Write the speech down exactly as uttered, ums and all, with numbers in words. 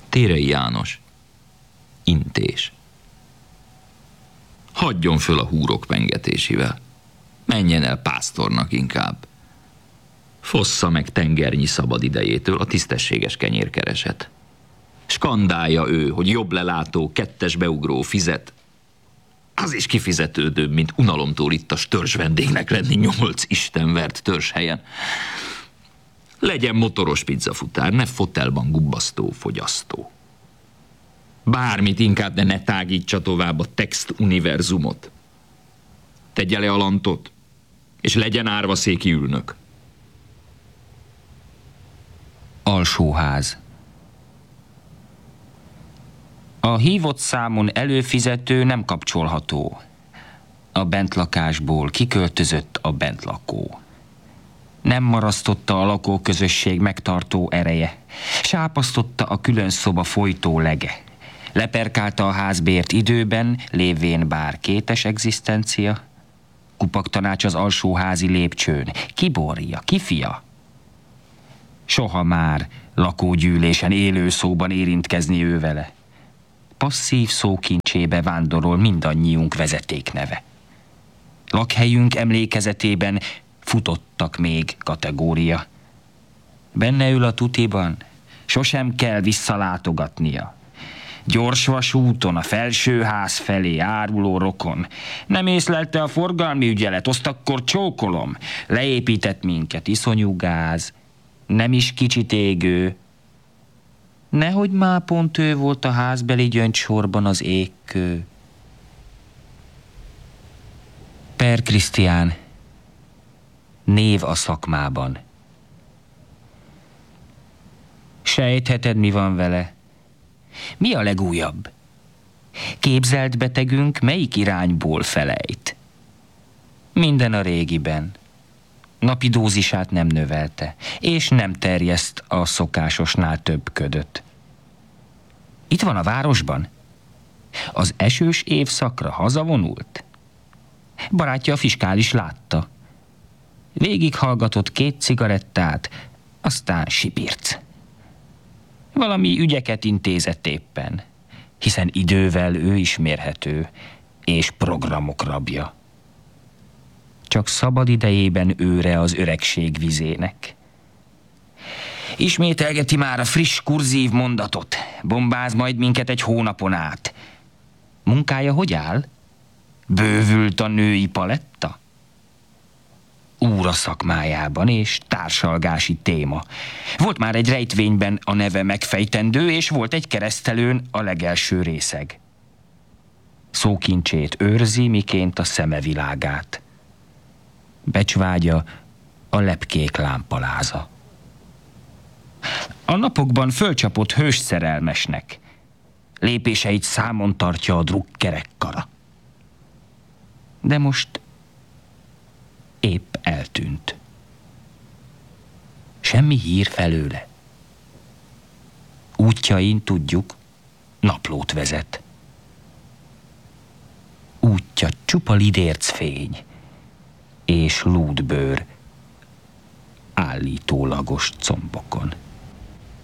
Térei János. Intés. Hagyjon föl a húrok pengetésével. Menjen el pásztornak inkább. Fossza meg tengernyi szabad idejétől a tisztességes kenyérkereset. Skandálja ő, hogy jobb lelátó, kettes beugró fizet. Az is kifizetődőbb, mint unalomtól itt a törzs vendégnek lenni nyolc istenvert törzshelyen. Legyen motoros pizzafutár, ne fotelban gubbasztó fogyasztó. Bármit, inkább, de ne tágítsa tovább a text univerzumot. Tegye le a lantot, és legyen árvaszéki ülnök. Alsóház. A hívott számon előfizető nem kapcsolható. A bentlakásból kiköltözött a bentlakó. Nem marasztotta a lakóközösség megtartó ereje. Sápasztotta a külön szoba folytó lege. Leperkálta a házbért időben, lévén bár kétes egzisztencia. Kupaktanács az alsóházi lépcsőn. Ki borja, ki fia? Soha már lakógyűlésen élő szóban érintkezni ő vele. Passzív szókincsébe vándorol mindannyiunk vezetékneve. Lakhelyünk emlékezetében futottak még kategória. Benne ül a tutiban, sosem kell visszalátogatnia. Gyors vasúton a felsőház felé áruló rokon. Nem észlelte a forgalmi ügyelet, azt akkor csókolom. Leépített minket iszonyú gáz, nem is kicsit égő. Nehogy már pont ő volt a házbeli gyöngysorban az égkő. Per Krisztián, név a szakmában. Sejtheted, mi van vele? Mi a legújabb? Képzelt betegünk melyik irányból felejt? Minden a régiben. Napi dózisát nem növelte, és nem terjeszt a szokásosnál több ködöt. Itt van a városban. Az esős évszakra hazavonult. Barátja a fiskális látta. Végighallgatott két cigarettát, aztán sipirc. Valami ügyeket intézett éppen, hiszen idővel ő is mérhető, és programok rabja. Csak szabad idejében őre az öregség vizének. Ismételgeti már a friss kurzív mondatot, bombáz majd minket egy hónapon át. Munkája hogy áll? Bővült a női paletta? Úr a szakmájában és társalgási téma. Volt már egy rejtvényben a neve megfejtendő, és volt egy keresztelőn a legelső részeg. Szókincsét őrzi, miként a szeme világát. Becsvágya a lepkék lámpaláza. A napokban fölcsapott hős szerelmesnek. Lépéseit számon tartja a drukkerek kara. De most épp eltűnt. Semmi hír felőle. Útjain, tudjuk, naplót vezet. Útja csupa lidérc fény és lúdbőr állítólagos combokon.